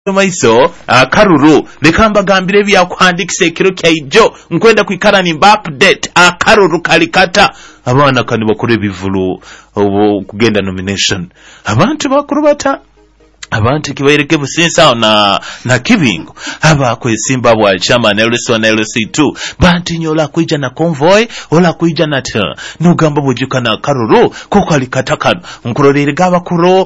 maiso akaruru lekamba gambire byakwandikise ekiro kyaijo nkwenda kwikala nimba update akaruru kalikata abana kandi bakore bivulu kugenda nomination abantu bakuru bata abantu kibaireke businsa na kibingo abakwesimba bwa chairman LS1 LC2 banti nyola kuija na convoy ola kuija na nugamba bujuka na karuru koko alikatakana nkurorere gabakuru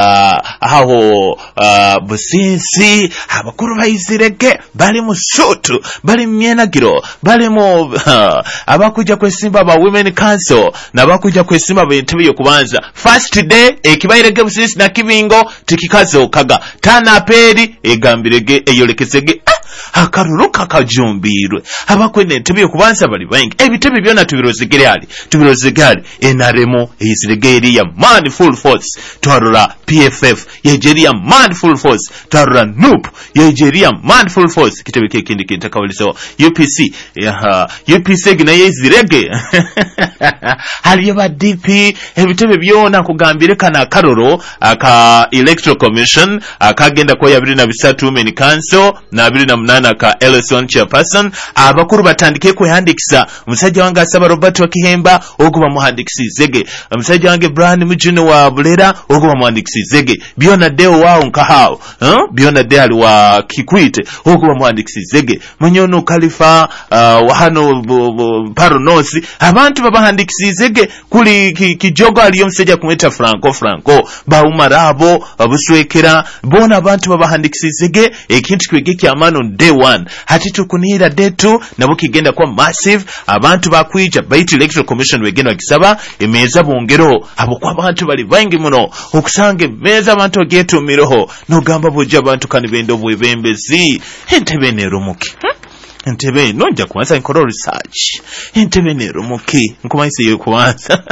aho businsi abakuru bayizireke bali mu sutu bali myenagiro bali mu abakuja kwesimba ba women council nabakuja kwesimba bintu byo kubanza first day ekibaireke businsi na kibingo tikikaza okaga tana peri egambirege eyolekesege akaruru kakajumbirwe abakwene ntebyo kubanza bali bangi ebitebe byona tubirozegale enaremo eyizirege ya man full force twarura PFF yejeria man full force twarura NUP yejeria man full force kitebe kindi kintakawaliso UPC UPC gina yezirege hali ba DP ebitebe byona kugambire kana akaruru aka electoral commission akagenda kwa 23 women council na 28 ka LS1 chairperson abakuru batandike kwehandikisa umusajja wange asaba Robert Wakihemba okuba muhandikisi zege umusajja wange Brian Mujino wa Bulera okuba muhandikisi zege biona deo wao nkahao biona deo wa Kikwite okuba muhandikisi zege munyono Khalifa wahano Paronosi abantu babahandikisi zege kuli kijogo aliyo msajja kumweta Franco baumarabo abuswekera bona abantu babahandikisi zege ekintu kwege kyamano day 1 hati tukunira day 2 nabo kigenda kwa massive abantu bakwija baiti electoral commission wegenda kisaba emeza bongero abo kwa abantu bali bangi muno okusange meza abantu getu miroho no gamba boja abantu kandi bendo bwebembezi entebe ne rumuki entebe nonja kuanza nkoro research entebe ne rumuki nkumayise yo kuanza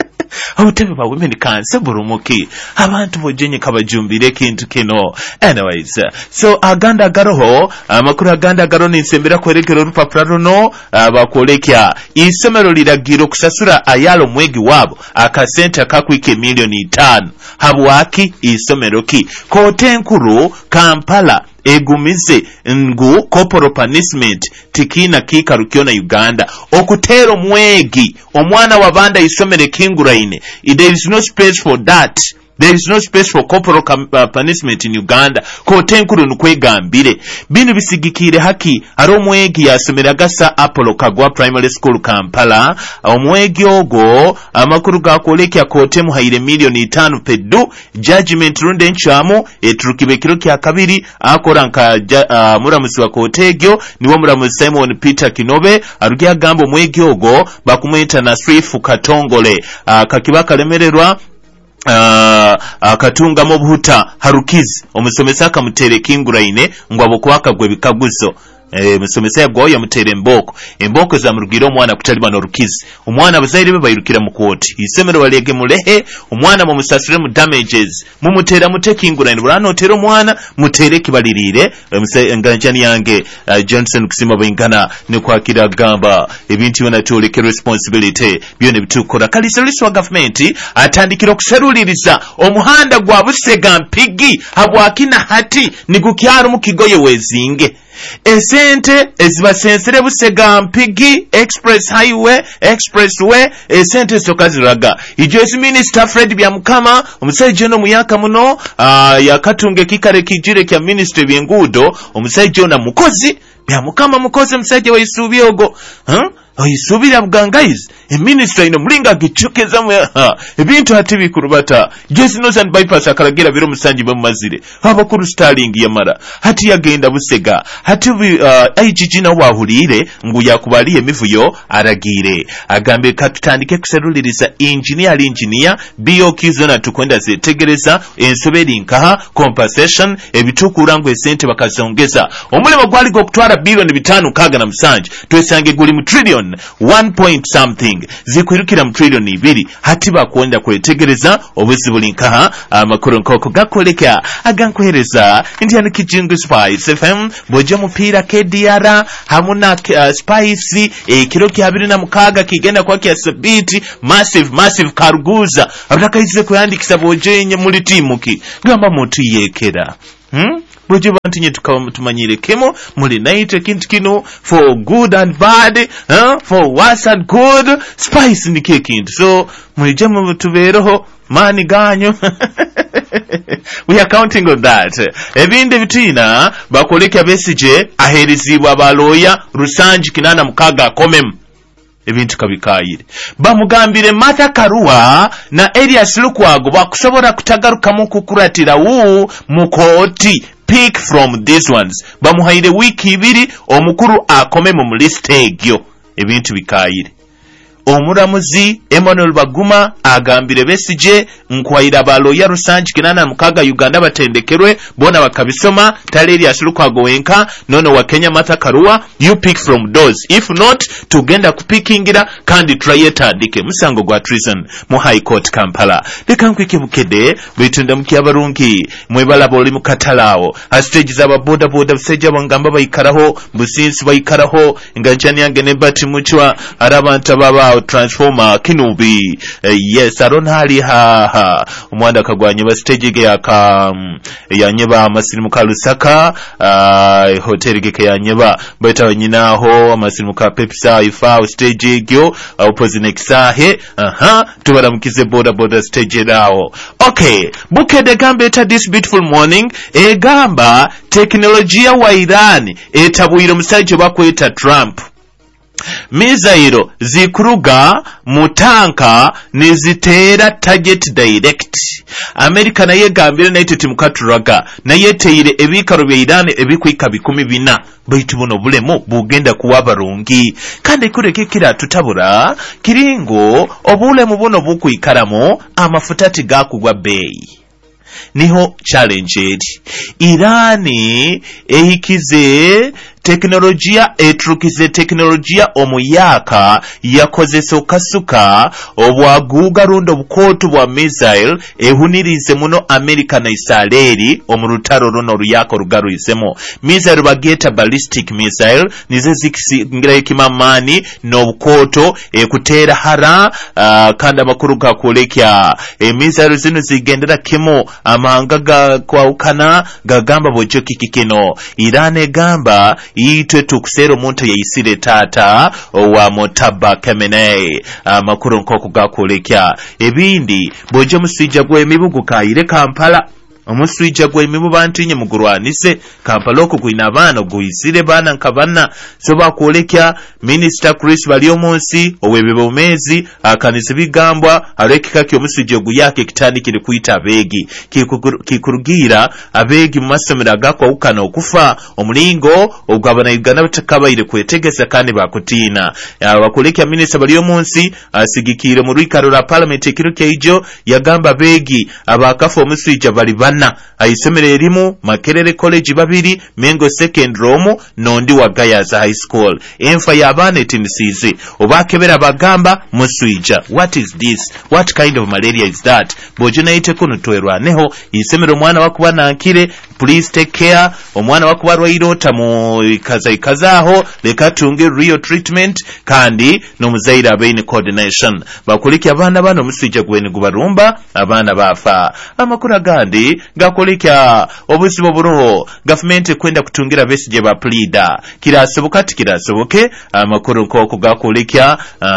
Obutebe ba women council burumuki abantu bojenye kabajumbire kintu kino anyways so aganda garoho amakuru aganda garo ninsembera kwerekero rupapura runo bakolekya isomero liragiro kusasura ayalo mwegi wabo akasenta kakwike milioni 5 habwaki isomero ki kote nkuru Kampala egumize ngu corporal punishment tikina kikarukiona Uganda okutero mwegi omwana wabanda isomere kinguraine there is no space for that. There is no space for corporal punishment in Uganda. Kotenkuru nukwegambire binu bisigikire haki ari omwegi yasomera gasa Apollo Kagwa Primary School Kampala omwegi ogo amakuru gakolekya kote muhaire milioni 5 peddu judgment runde nchamu etrukibe kiro kya kabiri akora nka muramusi wa kotegyo niwo muramusi Simon Peter Kinobe arugia gambo omwegi ogo bakumweta na Swifu Katongole kakibaka lemererwa akatunga mu buhuta harukizi omusomesa akamutere kinguraine ngwabo kwaka gwe bikaguzo musomesa yagoya mutere emboko za murugira omwana kutaliba no rukizi omwana abazaire be bayirukira mu kooti isemero balege mulehe omwana mu musasire mu damages mumutera mutekinguraine burano otero omwana mutere kibalirire enganjani yange Johnson kusima bengana ne kwakira gamba ebintu bina toleke responsibility byone bitukora kali service wa government atandikira okuseruliriza omuhanda gwa Busega Mpigi habwakina hati nigukyaro mu Kigoye wezinge esente ezibasensere Busega Mpigi expressway esente sokaziraga ijosi minister Fred Byamukama omusajja no muyaka muno yakatunge kikare kijire kya minister byengudo omusajja na mukozi Byamukama mukozi omusajja wa Isubyogo oyisubira bugangaize minister ino mlinga gichukeza mu ebintu atibi kurubata Jesse Northern bypass akaragira biro musanji bamazire abakuru Starling yamara hati yagenda Busega hati IGG na wahulire ngu yakubaliye emivuyo aragire agambe katutandike kuseruliriza engineer BOQ zona tukwenda zetegereza ensoberi nkaha compensation ebitukura ngo esente bakazongeza omulimo gwali go kutwara bilioni 5 kaga na musanje twesange guli mu trillion 1 point something zikwirukira mu trillion 2 hati bakwenda kwetegereza obuzibuli nkaha amakuru nkoko gakoleka agankwereza Indian Kijingu Spice FM boje mupira KDR hamuna Spice kilo kya 26 kigenda kwa kya sabiti massive karuguza abakaize kuyandikisa boje nye muri timuki gamba mutu yekera buje bantinye tukamtumanyire kemo muli naite kintu kino for good and bad, for worse and good. Spice ni kintu so muje mu tubereho mani ganyo. We are counting on that. Ebinde bitina bakoleka besije aherizibwa baloya Rusanji Kinana Mukaga akomemu ebintu kabikayire bamugambire Martha Karua na Elias Lukwago bakusobora kutagarukamu kukuratira mu kooti. Pick from these ones. Bamuhaire wiki 2 omukuru akomemu mu list egyo ebintu bikayire. Omuramuzi Emmanuel Baguma agambire besije nkwaira baloya Rusanji Kinana Mukaga Uganda batendekerwe bona bakabisoma taleri asulukago wenka nono wa Kenya Martha Karua. You pick from those, if not tugenda kupikingira kandi trayetandike musango gwa treason mu High Court Kampala. Lekankwike mukede bitunda mukyabarungi mwebala boli mukatalao a stage za boda stage bangamba bayikaraho businsi bayikaraho nganjani yange ne bati muchwa arabanta baba transformer kinubi. Yes arona hali ha umwanda kagwanye ba stage ge yaka yanyeba amasirimu ka Lusaka hotel ge yanyeba beta nyinaho amasirimu ka Pepsi ifa stage gyo opposite nexahe tubaramukize boda stage nawo. Okay, bukede gambe eta this beautiful morning egamba teknolojia wa Iran etabwire musajja bakweta Trump. Mizairo zikuruga mutanka nizitera target direct. America na yegambire na itete mukaturaga na yeteire ebikaro bya Iran ebikwika 14 baitu buno bulemo bugenda kuwa barungi kandi kureke kira tutabura kiringo obulemu buno bukuikaramo amafuta tigakugwa bei. Niho challenge eri Irani ehikize teknolojia etrukize teknolojia omuyaka yakozesa okasuka obwaguga rundo bukotu bwa missile ehunirize muno America na Israeli omurutaro runo ruyako rugaruizemo missile bageta ballistic missile nize zikisingira ikimamani no bukoto ekutera hara kanda makuru gakolekya missile zino zigendera kemo amanga kwa ukana gagamba bojo kikikino. Irane gamba itwe tukusero muntu yaisire tata wa Motaba Khamenei makuru nkoko gakolekya ebindi bojo musija gwe mibugu kayire Kampala omuswijja gwe mibu bantinye mugurwanise Kampala okukwina abaana oguyisire baana nkabana so bakwolekya Minister Chris Baliomonsi owebebe omezi akanise bigambwa alekika ki omuswijja guyake kitani kiri kuyita abegi kikurugira abegi mu masomero agakwa ukana okufa omulingo ogwabana Uganda batakabaire kwetegesa kandi bakutiina bakwolekya Minister Baliomonsi asigikire mu rwikaro lwa Parliament ekiro kyejo yagamba begi abakafa omuswijja bali bana aisomere erimu Makerere College 2 Mengo Secondary Romo nondi wa Gayaza High School enfa yabane tinisize obakebera bagamba muswijja. What is this? What kind of malaria is that? Bojuna ite kuno twerwa neho isomero mwana wakuba nankire please take care omwana wakuba rwairota mu ikazaho leka tunge real treatment kandi no muzaira abaine coordination bakuliki abana bano muswijja gweni gubarumba abana bafa amakuru agandi gakolekya obuzibu buroho government kwenda kutungira besije ba pleader kirasobokati kirasoboke amakuru nkoko gakolekya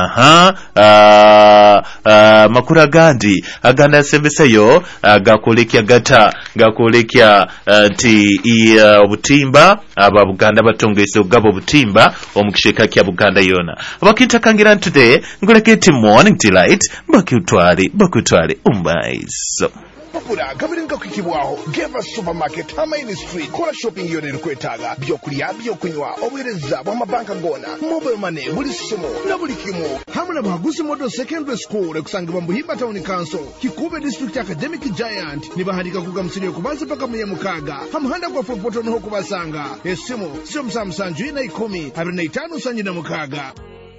makuru agandi aganda sembeseyo gakolekya gata gakolekya nti obutimba aba Buganda batongese gabo butimba omukisheka kya Buganda yona abakintakangira today ngolekete morning delight bakutwale umbaizo Papura gabiringa kwikibwaho Geva Supermarket Hamaini Street kola shopping yone rukwetaga byokulya byokunywa obwereza bw'amabanka gona mobile money buli somo na buli kimu hamwe na Bagusi Model Secondary School ekusangibwa Buhimba Town Council Kikube District Academic Giant nibahandika kuga msiri kubanza paka muye mukaga hamhanda kwa fopoto noho kubasanga esimu sio msamsanju ina 10 25 sanji na mukaga.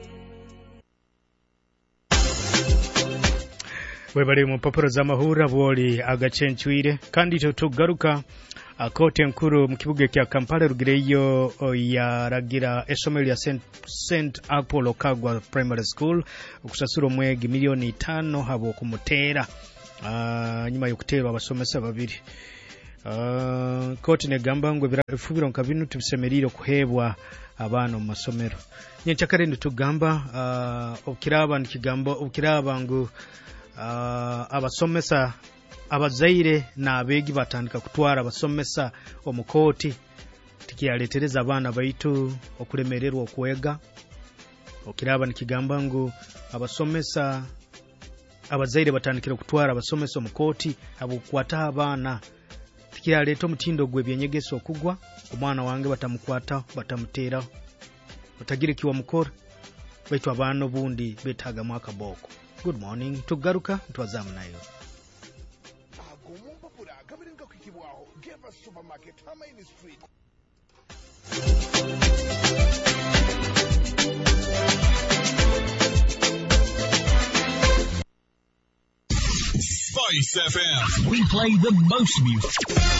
Webali mu papuro za mahura bwoli agachenchwire kandi tugaruka kote nkuru mu kibuga kya Kampala rugireyo yaragira esomero ya St Apollo Kagwa Primary School okusasura omwegi $5 million habo kumutera nyuma yokuteba abasomesa babiri koti negamba ngo birafubira nka binu tubisemerire kuhebwa abana mu masomero nyenchakare nditugamba okiraba nikigamba okiraba ngo abasomesa abazaire n'abegi batandika kutwara abasomesa omukoti tikiyaletereza abana baitu okulemererwa okwega okiraba nikigamba ngo abasomesa abazaire batandikira kutwara abasomesa omukoti abukwata abana tikiyaleta omutindo gwe byenyegeso okugwa omwana wange batamukwata batamutera batagire kiwa mukora baitu abana obundi betaga mwaka boko. Good morning tugaruka ntwazamu nayo agomba kabiringa kwikibwaho Geva Supermarket Hamaini Street. Spice FM. We play the most music.